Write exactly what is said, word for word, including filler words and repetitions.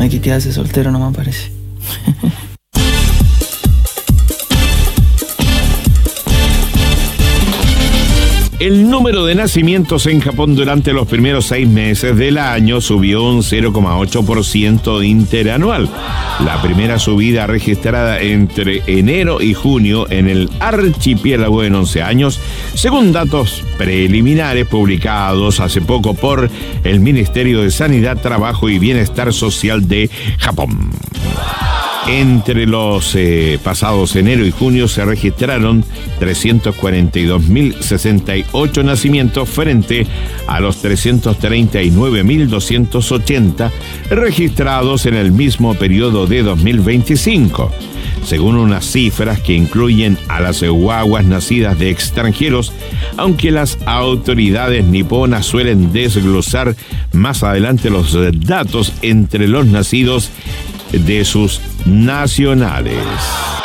hay que quedarse soltero nomás, parece. El número de nacimientos en Japón durante los primeros seis meses del año subió un cero coma ocho por ciento interanual. La primera subida registrada entre enero y junio en el archipiélago en once años, según datos preliminares publicados hace poco por el Ministerio de Sanidad, Trabajo y Bienestar Social de Japón. Entre los eh, pasados enero y junio se registraron trescientos cuarenta y dos mil sesenta y ocho nacimientos frente a los trescientos treinta y nueve mil doscientos ochenta registrados en el mismo periodo de dos mil veinticinco. Según unas cifras que incluyen a las guaguas nacidas de extranjeros, aunque las autoridades niponas suelen desglosar más adelante los datos entre los nacidos de sus nacionales.